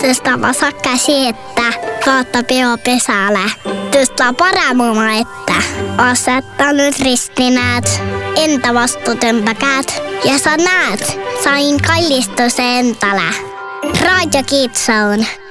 Tästä vasakka siettä, kautta peo pesällä. Tästä paramuma, että asettanut ristinäät, entä vastuutymppäkäät. Ja sä näet, sain kallistus entälä. Radio Kitsoon.